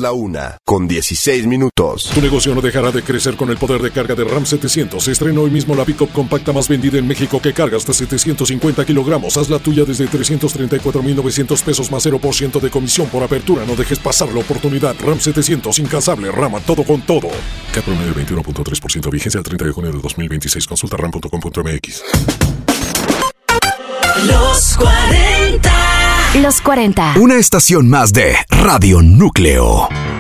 la 1:16. Tu negocio no dejará de crecer con el poder de carga de Ram 700. Estrena hoy mismo la pick-up compacta más vendida en México, que carga hasta 750 kilogramos. Haz la tuya desde $334,900 pesos más 0% de comisión por apertura. No dejes pasar la oportunidad. Ram 700, incansable, Rama todo con todo. CAT promedio 21.3%. Vigencia el 30 de junio de 2026. Consulta ram.com.mx. Los 40. Los 40. Una estación más de Radio Núcleo.